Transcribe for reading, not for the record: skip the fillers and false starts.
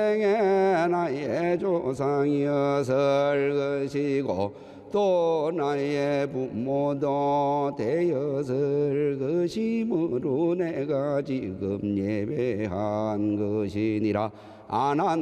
나의 조상이었을 것이고 또 나의 부모도 되었을 것이므로 내가 지금 예배한 것이니라. 아난